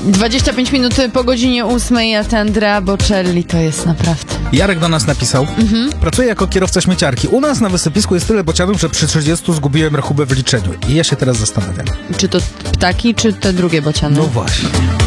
25 minut po godzinie 8, a Andrea Bocelli to jest naprawdę... Jarek do nas napisał. Pracuję jako kierowca śmieciarki. U nas na wysypisku jest tyle bocianów, że przy 30 zgubiłem rachubę w liczeniu. I ja się teraz zastanawiam. Czy to ptaki, czy te drugie bociany? No właśnie.